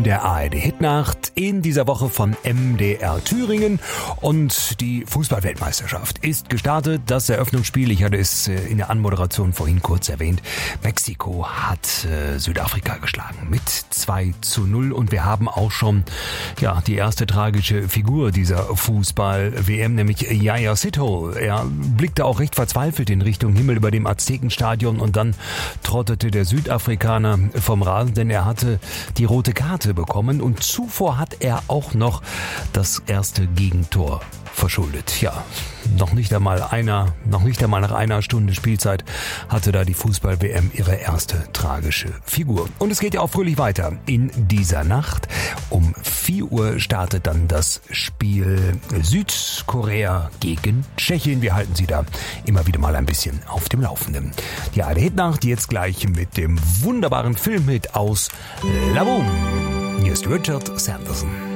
der ARD-Hitnacht in dieser Woche von MDR Thüringen. Und die Fußball-Weltmeisterschaft ist gestartet. Das Eröffnungsspiel, ich hatte es in der Anmoderation vorhin kurz erwähnt, Mexiko hat Südafrika geschlagen mit 2:0. Und wir haben auch schon die erste tragische Figur dieser Fußball-WM, nämlich Yaya Sithole. Er blickte auch recht verzweifelt in Richtung Himmel über dem Aztekenstadion und dann trottete der Südafrikaner vom Rasen, denn er hatte die rote Karte bekommen und zuvor hat er auch noch das erste Gegentor verschuldet. Ja, noch nicht einmal nach einer Stunde Spielzeit hatte da die Fußball-WM ihre erste tragische Figur. Und es geht ja auch fröhlich weiter. In dieser Nacht um 4 Uhr startet dann das Spiel Südkorea gegen Tschechien. Wir halten Sie da immer wieder mal ein bisschen auf dem Laufenden. Die ARD-Hitnacht jetzt gleich mit dem wunderbaren Filmhit aus La Boom. Hier ist Richard Sanderson.